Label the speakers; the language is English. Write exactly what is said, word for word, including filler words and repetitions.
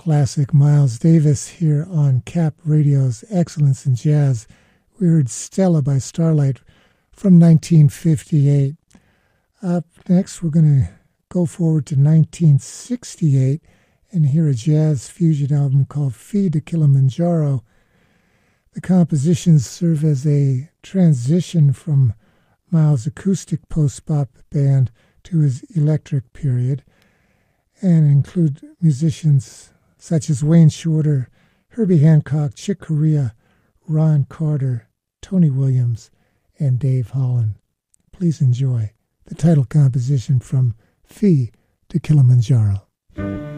Speaker 1: classic Miles Davis here on Cap Radio's Excellence in Jazz. We heard Stella by Starlight from nineteen fifty-eight. Up next, we're going to go forward to nineteen sixty-eight and hear a jazz fusion album called Feed to Kilimanjaro. The compositions serve as a transition from Miles' acoustic post-bop band to his electric period, and include musicians such as Wayne Shorter, Herbie Hancock, Chick Corea, Ron Carter, Tony Williams, and Dave Holland. Please enjoy the title composition from Feed to Kilimanjaro.